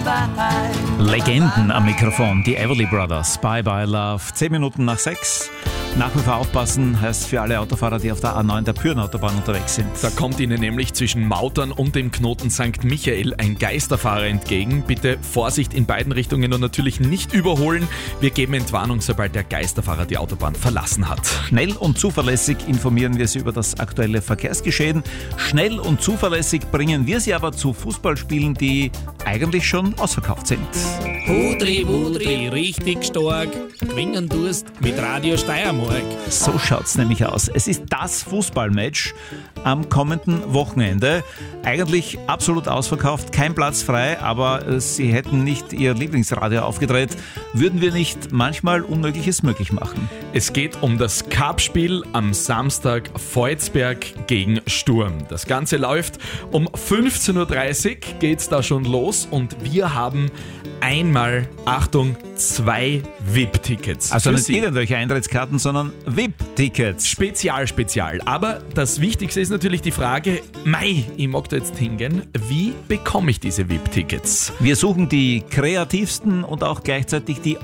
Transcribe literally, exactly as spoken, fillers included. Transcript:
Legenden am Mikrofon, die Everly Brothers, Bye Bye Love. Zehn Minuten nach sechs. Nach wie vor aufpassen heißt für alle Autofahrer, die auf der A neun der Pyreneautobahn unterwegs sind. Da kommt Ihnen nämlich zwischen Mautern und dem Knoten Sankt Michael ein Geisterfahrer entgegen. Bitte Vorsicht in beiden Richtungen und natürlich nicht überholen. Wir geben Entwarnung, sobald der Geisterfahrer die Autobahn verlassen hat. Schnell und zuverlässig informieren wir Sie über das aktuelle Verkehrsgeschehen. Schnell und zuverlässig bringen wir Sie aber zu Fußballspielen, die eigentlich schon ausverkauft sind. Hudri, Wudri, richtig stark. Gewinnen tust mit Radio Steiermark. So schaut's nämlich aus. Es ist das Fußballmatch am kommenden Wochenende. Eigentlich absolut ausverkauft, kein Platz frei, aber Sie hätten nicht Ihr Lieblingsradio aufgedreht, würden wir nicht manchmal Unmögliches möglich machen. Es geht um das Cup-Spiel am Samstag Volzberg gegen Sturm. Das Ganze läuft um fünfzehn Uhr dreißig, geht's da schon los und wir haben einmal, Achtung, zwei V I P-Tickets. Also für nicht Sie. irgendwelche Eintrittskarten, sondern V I P-Tickets. Spezial, spezial. Aber das Wichtigste ist natürlich die Frage, mei, ich mag da jetzt hingehen, wie bekomme ich diese V I P-Tickets? Wir suchen die kreativsten und auch gleichzeitig die